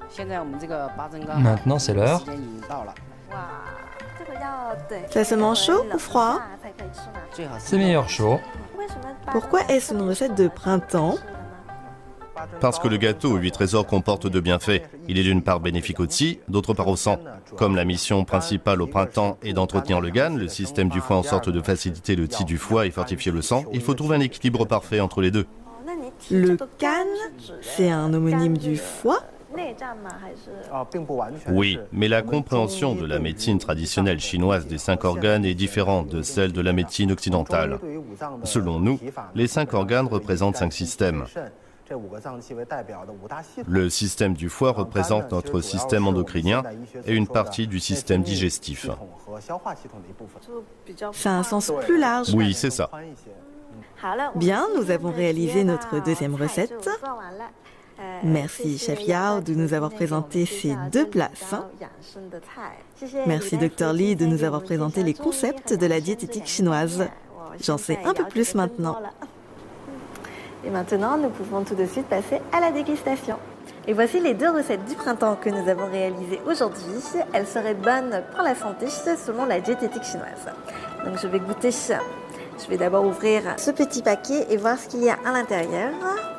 Maintenant, c'est l'heure. Ça se mange chaud ou froid? C'est meilleur chaud. Pourquoi est-ce une recette de printemps? Parce que le gâteau aux 8 trésors comporte deux bienfaits. Il est d'une part bénéfique au Qi, d'autre part au sang. Comme la mission principale au printemps est d'entretenir le gan, le système du foie en sorte de faciliter le Qi du foie et fortifier le sang, il faut trouver un équilibre parfait entre les deux. Le can, c'est un homonyme du foie? Oui, mais la compréhension de la médecine traditionnelle chinoise des 5 organes est différente de celle de la médecine occidentale. Selon nous, les 5 organes représentent 5 systèmes. Le système du foie représente notre système endocrinien et une partie du système digestif. Ça a un sens plus large. Oui, c'est ça. Bien, nous avons réalisé notre deuxième recette. Merci Chef Yao de nous avoir présenté ces deux plats sains. Merci Dr Li de nous avoir présenté les concepts de la diététique chinoise. J'en sais un peu plus maintenant. Et maintenant, nous pouvons tout de suite passer à la dégustation. Et voici les deux recettes du printemps que nous avons réalisées aujourd'hui. Elles seraient bonnes pour la santé selon la diététique chinoise. Donc je vais goûter. Je vais d'abord ouvrir ce petit paquet et voir ce qu'il y a à l'intérieur.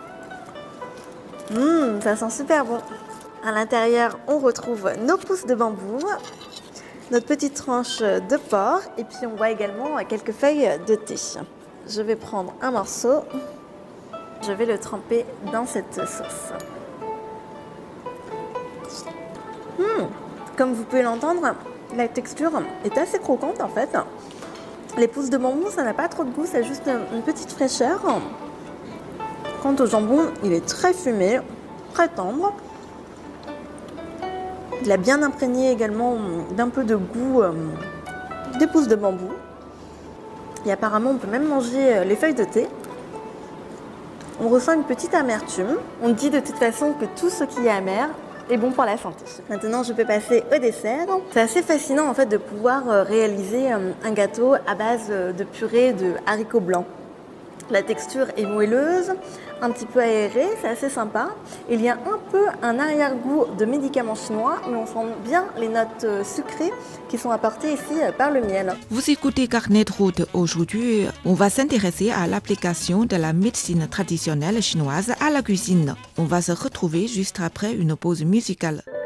Ça sent super bon. À l'intérieur, on retrouve nos pousses de bambou, notre petite tranche de porc et puis on voit également quelques feuilles de thé. Je vais prendre un morceau. Je vais le tremper dans cette sauce. Comme vous pouvez l'entendre, la texture est assez croquante en fait. Les pousses de bambou, ça n'a pas trop de goût, c'est juste une petite fraîcheur. Quant au jambon, il est très fumé, très tendre. Il a bien imprégné également d'un peu de goût des pousses de bambou. Et apparemment, on peut même manger les feuilles de thé. On ressent une petite amertume. On dit de toute façon que tout ce qui est amer est bon pour la santé. Maintenant, je peux passer au dessert. C'est assez fascinant en fait de pouvoir réaliser un gâteau à base de purée de haricots blancs. La texture est moelleuse, un petit peu aérée, c'est assez sympa. Il y a un peu un arrière-goût de médicaments chinois, mais on sent bien les notes sucrées qui sont apportées ici par le miel. Vous écoutez Carnet de route. Aujourd'hui, on va s'intéresser à l'application de la médecine traditionnelle chinoise à la cuisine. On va se retrouver juste après une pause musicale.